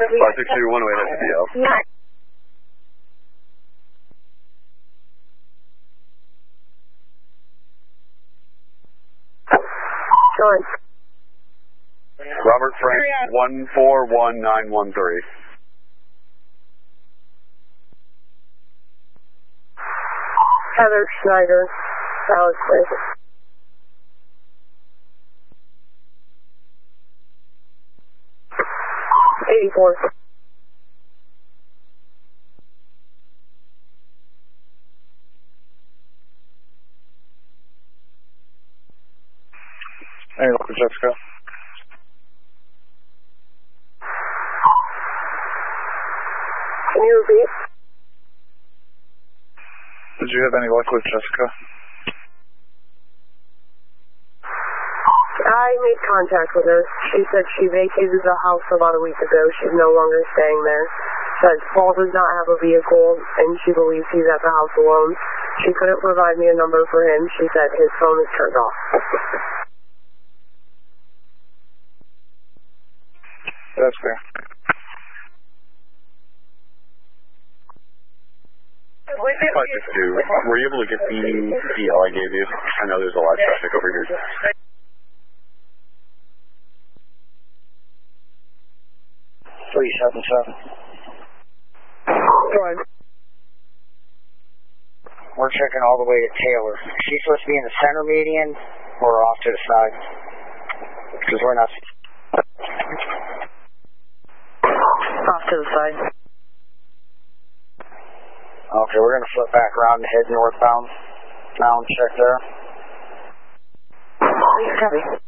562, one way to SPL. Yeah. George. Robert Frank, 141913. Heather Schneider, Dallas Place. '84. Hey, local Jessica. Can you repeat? Did you have any luck with Jessica? I made contact with her. She said she vacated the house about a week ago. She's no longer staying there. Said Paul does not have a vehicle, and she believes he's at the house alone. She couldn't provide me a number for him. She said his phone is turned off. That's fair. Were you able to get the DL I gave you? I know there's a lot of traffic over here. 377. Go ahead. We're checking all the way to Taylor. She's supposed to be in the center median or off to the side? Because we're not... Off to the side. Okay, we're going to flip back around and head northbound. Now check there. Copy.